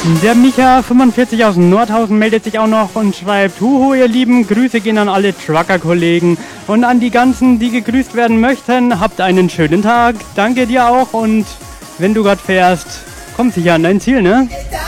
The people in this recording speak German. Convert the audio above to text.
Der Micha45 aus Nordhausen meldet sich auch noch und schreibt: Huhu, ihr Lieben, Grüße gehen an alle Trucker-Kollegen und an die ganzen, die gegrüßt werden möchten. Habt einen schönen Tag. Danke dir auch und wenn du gerade fährst, komm sicher an dein Ziel, ne?